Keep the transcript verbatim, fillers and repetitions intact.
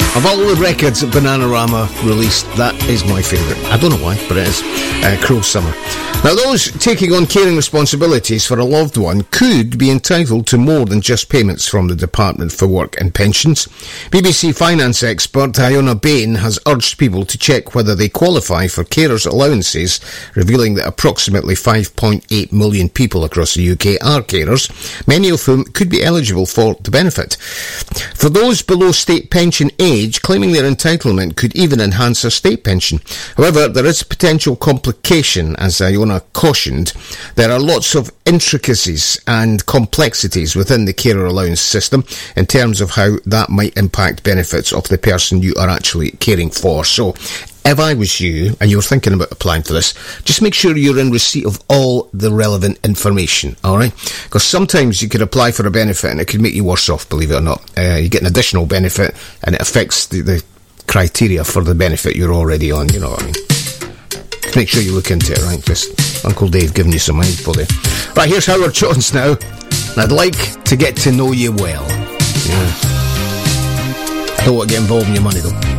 Of all the records that Bananarama released, that is my favourite. I don't know why, but it is. Uh, Cruel Summer. Now, those taking on caring responsibilities for a loved one could be entitled to more than just payments from the Department for Work and Pensions. B B C finance expert Iona Bain has urged people to check whether they qualify for carers' allowances, revealing that approximately five point eight million people across the U K are carers, many of whom could be eligible for the benefit. For those below state pension age, claiming their entitlement could even enhance their state pension. However, there is a potential complication, as Iona cautioned. There are lots of intricacies and complexities within the carer allowance system in terms of how that might impact benefits of the person you are actually caring for. So, if I was you, and you were thinking about applying for this, just make sure you're in receipt of all the relevant information, alright? Because sometimes you could apply for a benefit and it could make you worse off, believe it or not. Uh, you get an additional benefit and it affects the, the criteria for the benefit you're already on, you know what I mean? Make sure you look into it, right? Just Uncle Dave giving you some info there. Right, here's Howard Jones now. And I'd like to get to know you well. Yeah. I don't want to get involved in your money, though.